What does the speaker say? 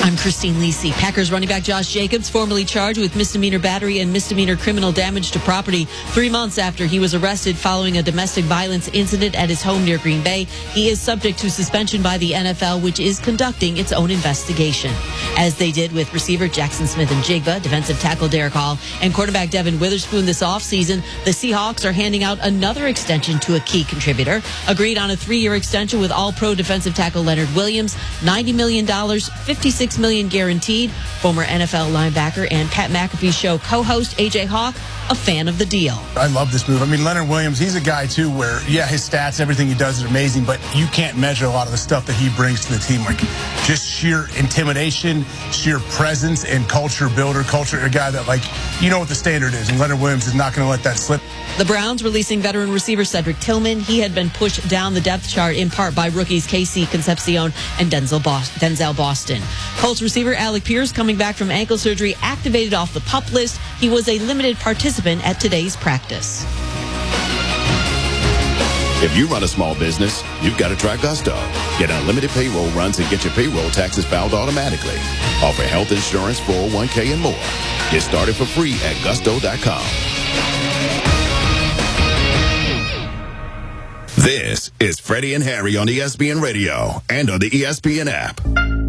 I'm Christine Lisi. Packers running back Josh Jacobs, formally charged with misdemeanor battery and misdemeanor criminal damage to property 3 months after he was arrested following a domestic violence incident at his home near Green Bay. He is subject to suspension by the NFL, which is conducting its own investigation. As they did with receiver Jackson Smith-Njigba, defensive tackle Derek Hall, and quarterback Devin Witherspoon this offseason, the Seahawks are handing out another extension to a key contributor. Agreed on a 3-year extension with All-Pro defensive tackle Leonard Williams, $90 million, $56 million guaranteed. Former NFL linebacker and Pat McAfee show co-host AJ Hawk, a fan of the deal. I love this move. I mean, Leonard Williams, he's a guy, too, where, yeah, his stats, everything he does is amazing, but you can't measure a lot of the stuff that he brings to the team. Like, just sheer intimidation, sheer presence, and culture builder, a guy that, like, you know what the standard is, and Leonard Williams is not going to let that slip. The Browns releasing veteran receiver Cedric Tillman. He had been pushed down the depth chart in part by rookies Casey Concepcion and Denzel Boston. Colts receiver Alec Pierce, coming back from ankle surgery, activated off the PUP list. He was a limited participant at today's practice. If you run a small business, you've got to try Gusto. Get unlimited payroll runs and get your payroll taxes filed automatically. Offer health insurance, 401k, and more. Get started for free at gusto.com. This is Freddie and Harry on ESPN Radio and on the ESPN app.